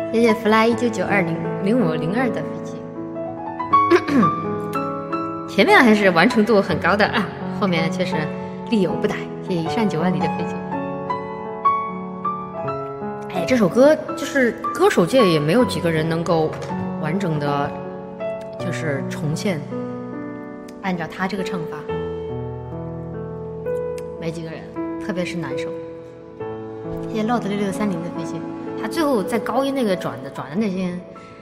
谢谢 fly19920502的飞机。前面还是完成度很高的啊，后面确实力有不逮。谢谢一扇9万里的飞机。哎，这首歌就是歌手界也没有几个人能够完整的，就是重现，按照他这个唱法，没几个人，特别是男生。谢谢 Lot6630的飞机，他最后在高音那个转的那些。